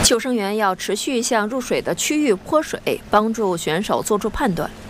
救生员要持续向入水的区域泼水，帮助选手做出判断。